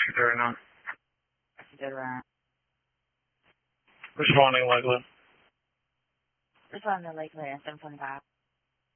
you there right now. Good right. Responding likely. Responding likely at 7:25.